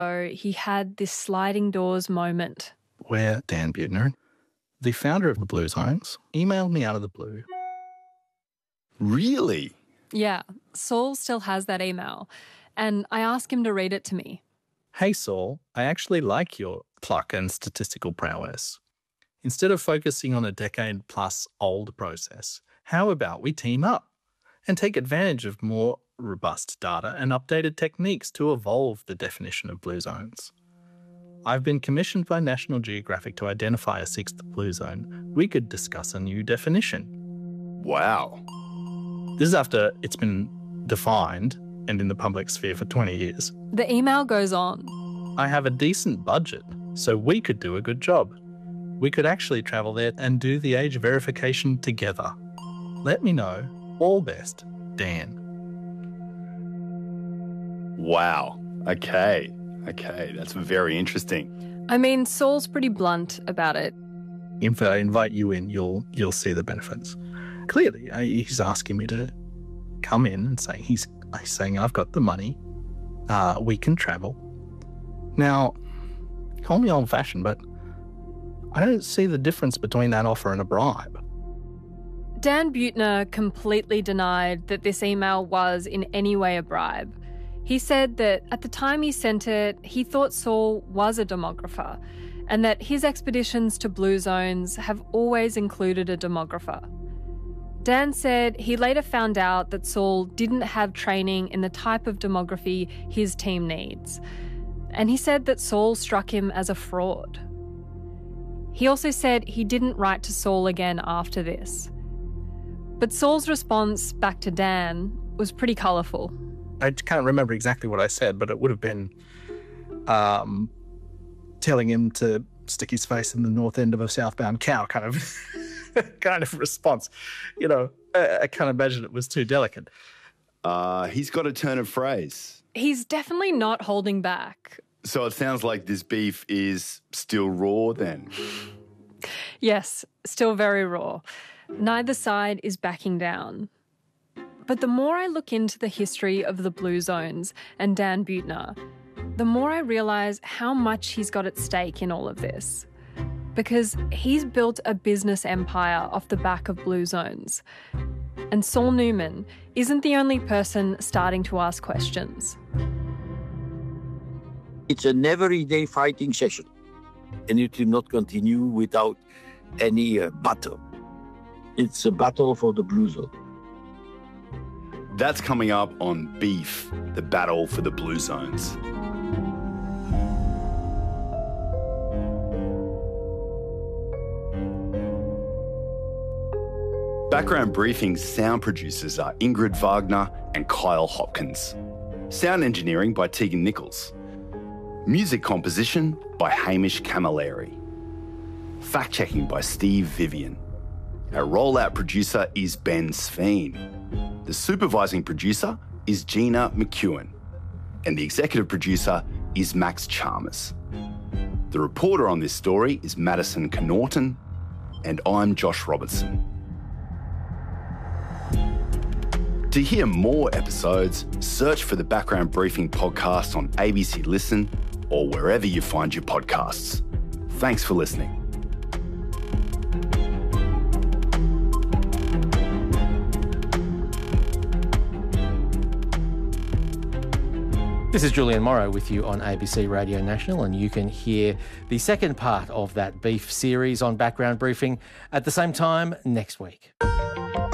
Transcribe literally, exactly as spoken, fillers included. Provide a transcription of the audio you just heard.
So he had this sliding doors moment. Where Dan Buettner, the founder of the Blue Zones, emailed me out of the blue. Really? Yeah, Saul still has that email, and I asked him to read it to me. Hey Saul, I actually like your pluck and statistical prowess. Instead of focusing on a decade-plus old process, how about we team up and take advantage of more robust data and updated techniques to evolve the definition of blue zones? I've been commissioned by National Geographic to identify a sixth blue zone. We could discuss a new definition. Wow. This is after it's been defined and in the public sphere for twenty years. The email goes on. I have a decent budget, so we could do a good job. We could actually travel there and do the age verification together. Let me know. All best, Dan. Wow. Okay. Okay. That's very interesting. I mean, Saul's pretty blunt about it. If I invite you in, you'll you'll see the benefits. Clearly, I, he's asking me to come in and say he's, he's saying I've got the money. Uh, we can travel. Now, call me old-fashioned, but I don't see the difference between that offer and a bribe. Dan Buettner completely denied that this email was in any way a bribe. He said that at the time he sent it, he thought Saul was a demographer and that his expeditions to blue zones have always included a demographer. Dan said he later found out that Saul didn't have training in the type of demography his team needs. And he said that Saul struck him as a fraud. He also said he didn't write to Saul again after this. But Saul's response back to Dan was pretty colourful. I can't remember exactly what I said, but it would have been um, telling him to stick his face in the north end of a southbound cow kind of kind of response. You know, I, I can't imagine it was too delicate. Uh, he's got a turn of phrase. He's definitely not holding back. So it sounds like this beef is still raw then. Yes, still very raw. Neither side is backing down. But the more I look into the history of the blue zones and Dan Buettner, the more I realise how much he's got at stake in all of this. Because he's built a business empire off the back of blue zones. And Saul Newman isn't the only person starting to ask questions. It's an everyday fighting session, and it will not continue without any uh, battle. It's a battle for the blue zone. That's coming up on Beef, the battle for the blue zones. Background Briefing's sound producers are Ingrid Wagner and Kyle Hopkins. Sound engineering by Tegan Nichols. Music composition by Hamish Camilleri. Fact-checking by Steve Vivian. Our rollout producer is Ben Sveen. The supervising producer is Gina McEwen. And the executive producer is Max Chalmers. The reporter on this story is Madison Connaughton, and I'm Josh Robertson. To hear more episodes, search for the Background Briefing podcast on A B C Listen or wherever you find your podcasts. Thanks for listening. This is Julian Morrow with you on A B C Radio National, and you can hear the second part of that Beef series on Background Briefing at the same time next week.